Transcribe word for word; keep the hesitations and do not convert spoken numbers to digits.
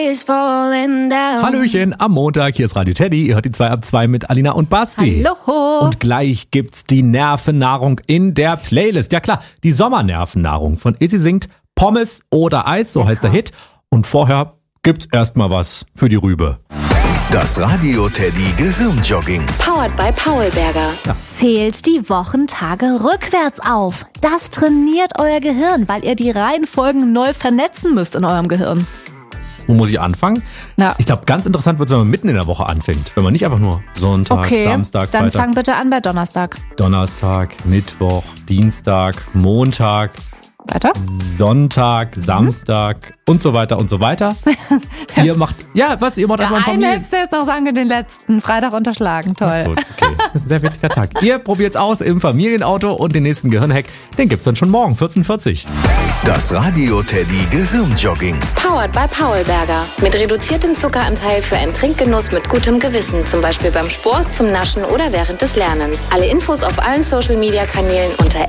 Hallöchen, am Montag, hier ist Radio Teddy. Ihr hört die zwei ab zwei mit Alina und Basti. Hallo. Und gleich gibt's die Nervennahrung in der Playlist. Ja klar, die Sommernervennahrung von Izzy singt Pommes oder Eis, so heißt der Hit. Und vorher gibt's erstmal was für die Rübe. Das Radio Teddy Gehirnjogging. Powered by Paulberger. Ja. Zählt die Wochentage rückwärts auf. Das trainiert euer Gehirn, weil ihr die Reihenfolgen neu vernetzen müsst in eurem Gehirn. Wo muss ich anfangen? Ja. Ich glaube, ganz interessant wird es, wenn man mitten in der Woche anfängt. Wenn man nicht einfach nur Sonntag, okay, Samstag, dann Freitag. fang bitte an bei Donnerstag. Donnerstag, Mittwoch, Dienstag, Montag. Weiter? Sonntag, Samstag mhm. und so weiter und so weiter. Ihr macht, ja, was, ihr macht ja, einfach ein einen Familien... hättest du jetzt noch sagen, den letzten Freitag unterschlagen, toll. Gut, okay, das ist ein sehr wichtiger Tag. Ihr probiert's aus im Familienauto und den nächsten Gehirnhack, den gibt's dann schon morgen, vierzehn Uhr vierzig. Das Radio Teddy Gehirnjogging. Powered by Paulberger. Mit reduziertem Zuckeranteil für einen Trinkgenuss mit gutem Gewissen. Zum Beispiel beim Sport, zum Naschen oder während des Lernens. Alle Infos auf allen Social Media Kanälen unter